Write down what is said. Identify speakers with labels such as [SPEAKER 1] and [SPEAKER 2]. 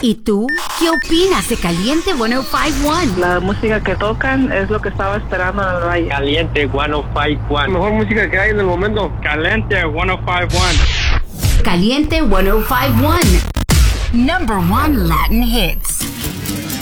[SPEAKER 1] ¿Y tú? ¿Qué opinas de Caliente 105.1?
[SPEAKER 2] La música que tocan es lo que estaba esperando en el valle.
[SPEAKER 3] Caliente 105.1.
[SPEAKER 4] Mejor música que hay en el momento.
[SPEAKER 3] Caliente 105.1.
[SPEAKER 1] Caliente 105.1. Number 1 Latin hits.